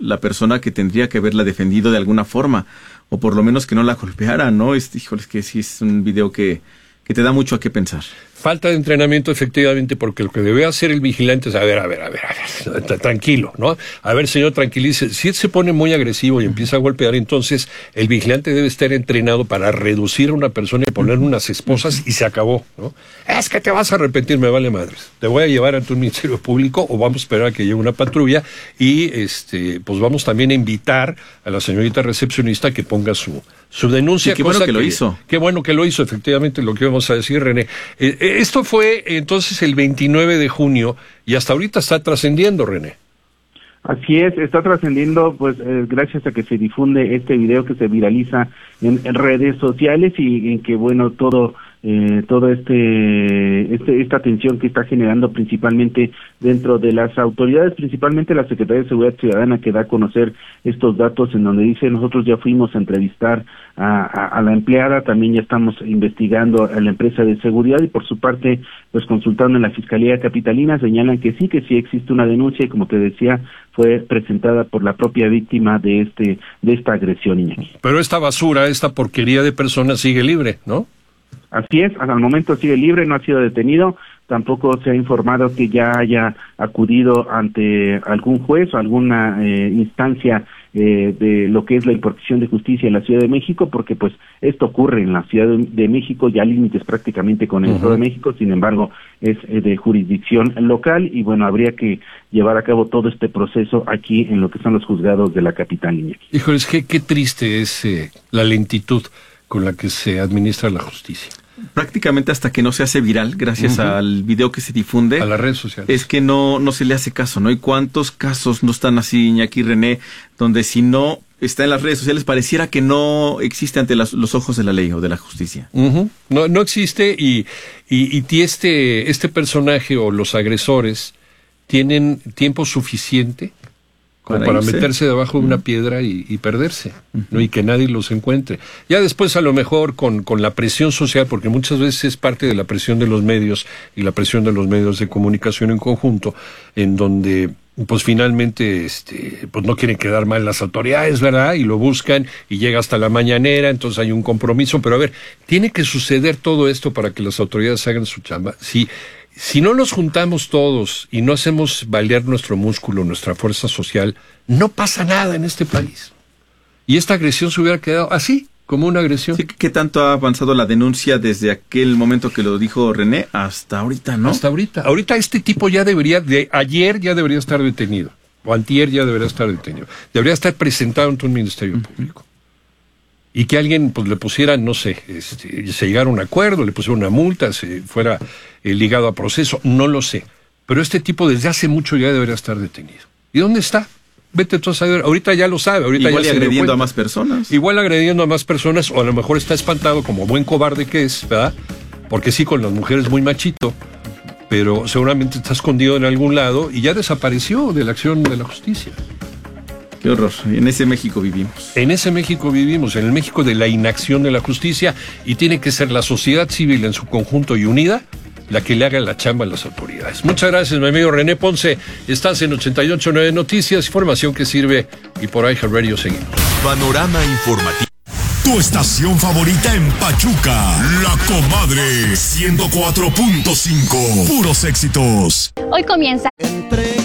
la persona que tendría que haberla defendido de alguna forma, o por lo menos que no la golpeara, ¿no? Híjole, es que sí es un video que te da mucho a qué pensar. Falta de entrenamiento, efectivamente, porque lo que debe hacer el vigilante es, a ver, tranquilo, ¿no? A ver, señor, tranquilice. Si él se pone muy agresivo y empieza a golpear, entonces el vigilante debe estar entrenado para reducir a una persona y ponerle unas esposas y se acabó, ¿no? Es que te vas a arrepentir, me vale madres. Te voy a llevar ante un ministerio público o vamos a esperar a que llegue una patrulla y, pues vamos también a invitar a la señorita recepcionista que ponga su denuncia. Sí, qué bueno que lo hizo. Qué bueno que lo hizo, efectivamente, lo que vamos a decir, René. Esto fue entonces el 29 de junio y hasta ahorita está trascendiendo, René. Así es, está trascendiendo pues gracias a que se difunde este video que se viraliza en redes sociales y en que bueno todo esta tensión que está generando principalmente dentro de las autoridades, principalmente la Secretaría de Seguridad Ciudadana, que da a conocer estos datos en donde dice: nosotros ya fuimos a entrevistar a la empleada, también ya estamos investigando a la empresa de seguridad, y por su parte pues consultando en la Fiscalía Capitalina señalan que sí existe una denuncia, y como te decía, fue presentada por la propia víctima de esta agresión, Iñaki. Pero esta basura, esta porquería de persona sigue libre, ¿no? Así es, hasta el momento sigue libre, no ha sido detenido, tampoco se ha informado que ya haya acudido ante algún juez o alguna instancia de lo que es la impartición de justicia en la Ciudad de México, porque pues esto ocurre en la Ciudad de México, ya límites prácticamente con el Estado de México, sin embargo es de jurisdicción local, y bueno, habría que llevar a cabo todo este proceso aquí en lo que son los juzgados de la capital, Iñaki. Híjoles, qué triste es la lentitud con la que se administra la justicia. Prácticamente hasta que no se hace viral, gracias al video que se difunde, a las redes sociales, es que no se le hace caso, ¿no? ¿Y cuántos casos no están así, Iñaki, René, donde si no está en las redes sociales pareciera que no existe ante los ojos de la ley o de la justicia? No existe, y este personaje o los agresores tienen tiempo suficiente como para meterse debajo de una piedra y perderse, ¿no? Y que nadie los encuentre. Ya después, a lo mejor, con la presión social, porque muchas veces es parte de la presión de los medios y la presión de los medios de comunicación en conjunto, en donde pues finalmente pues no quieren quedar mal las autoridades, ¿verdad? Y lo buscan y llega hasta la mañanera, entonces hay un compromiso. Pero a ver, tiene que suceder todo esto para que las autoridades hagan su chamba. Si no nos juntamos todos y no hacemos valer nuestro músculo, nuestra fuerza social, no pasa nada en este país. Y esta agresión se hubiera quedado así, como una agresión. Sí, ¿qué tanto ha avanzado la denuncia desde aquel momento que lo dijo René hasta ahorita, no? Hasta ahorita. Ahorita este tipo ayer ya debería estar detenido. O antier ya debería estar detenido. Debería estar presentado ante un ministerio público. Y que alguien pues le pusiera, no sé, se llegara a un acuerdo, le pusiera una multa, se fuera ligado a proceso, no lo sé. Pero este tipo desde hace mucho ya debería estar detenido. ¿Y dónde está? Vete tú a saber. Ahorita ya lo sabe. Ahorita igual ya agrediendo a más personas. Igual agrediendo a más personas, o a lo mejor está espantado como buen cobarde que es, ¿verdad? Porque sí, con las mujeres muy machito, pero seguramente está escondido en algún lado y ya desapareció de la acción de la justicia. Qué horror. En ese México vivimos. En ese México vivimos, en el México de la inacción de la justicia, y tiene que ser la sociedad civil en su conjunto y unida la que le haga la chamba a las autoridades. Muchas gracias, mi amigo René Ponce. Estás en 88.9 Noticias, información que sirve, y por iHeartRadio seguimos. Panorama informativo. Tu estación favorita en Pachuca, La Comadre 104.5. Puros éxitos. Hoy comienza.